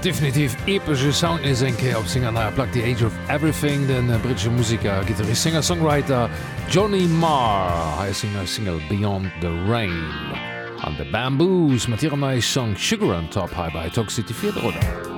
Definitiv epische Sound is enke op Singer na Plaque The Age of Everything, den britische Musiker, Gitarrist, Singer, Songwriter Johnny Marr, ha Singer Single Beyond the Rain. An de Bamboos mat ihrer neue Song Sugar on Top, hi bei Talk City 4 oder.